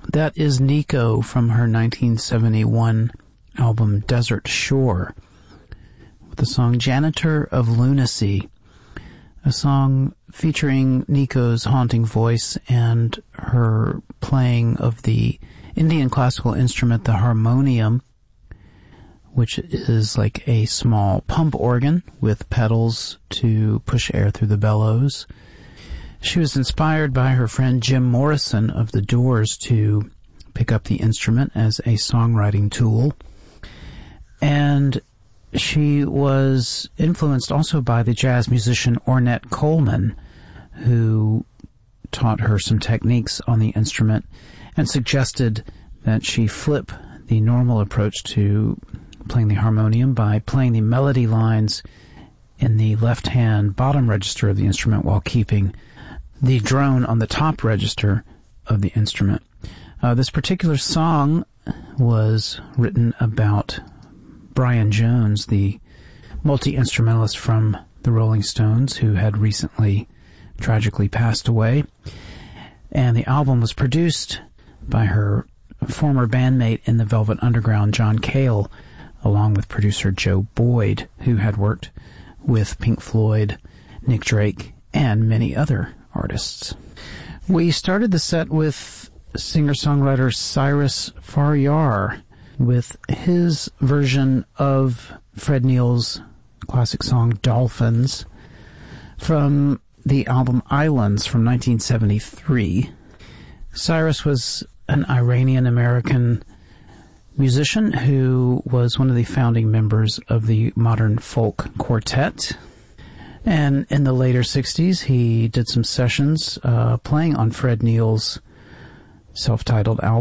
That is Nico from her 1971 album Desert Shore, with the song Janitor of Lunacy, a song featuring Nico's haunting voice and her playing of the Indian classical instrument, the harmonium, which is like a small pump organ with pedals to push air through the bellows. She was inspired by her friend Jim Morrison of The Doors to pick up the instrument as a songwriting tool. And she was influenced also by the jazz musician Ornette Coleman, who taught her some techniques on the instrument and suggested that she flip the normal approach to playing the harmonium by playing the melody lines in the left-hand bottom register of the instrument while keeping the drone on the top register of the instrument. This particular song was written about Brian Jones, the multi-instrumentalist from the Rolling Stones, who had recently tragically passed away. And the album was produced by her former bandmate in the Velvet Underground, John Cale, along with producer Joe Boyd, who had worked with Pink Floyd, Nick Drake, and many other artists. We started the set with singer-songwriter Cyrus Faryar with his version of Fred Neil's classic song Dolphins from the album Islands from 1973. Cyrus was an Iranian-American musician who was one of the founding members of the Modern Folk Quartet. And in the later 60s, he did some sessions playing on Fred Neil's self-titled album.